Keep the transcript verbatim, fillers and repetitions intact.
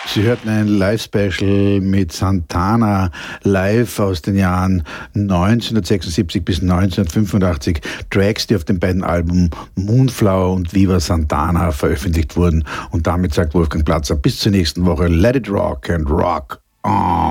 Sie hörten ein Live-Special mit Santana live aus den Jahren neunzehnhundertsechsundsiebzig bis neunzehnhundertfünfundachtzig. Tracks, die auf den beiden Alben Moonflower und Viva Santana veröffentlicht wurden. Und damit sagt Wolfgang Platzer bis zur nächsten Woche. Let it rock and rock on.